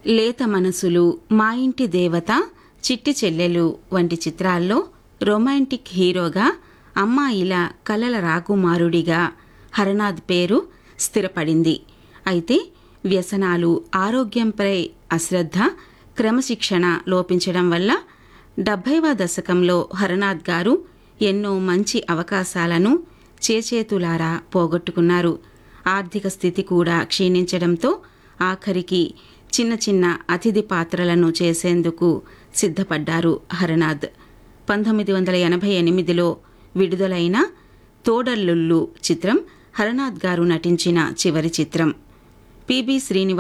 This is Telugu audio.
లేత మనసులు, మా ఇంటి దేవత, చిట్టి చెల్లెలు వంటి చిత్రాల్లో రొమాంటిక్ హీరోగా, అమ్మాయిల కలల రాకుమారుడిగా హరనాథ్ పేరు స్థిరపడింది. అయితే వ్యసనాలు, ఆరోగ్యంపై అశ్రద్ధ, క్రమశిక్షణ లోపించడం వల్ల 70వ దశకంలో హరనాథ్ గారు ఎన్నో మంచి అవకాశాలను చేచేతులారా పోగొట్టుకున్నారు. ఆర్థిక స్థితి కూడా క్షీణించడంతో ఆఖరికి చిన్న చిన్న అతిథి పాత్రలను చేసేందుకు సిద్ధపడ్డారు హరనాథ్. 1988లో విడుదలైన తోడల్లుళ్ళు చిత్రం హరనాథ్ గారు నటించిన చివరి చిత్రం. పిబి శ్రీనివాస్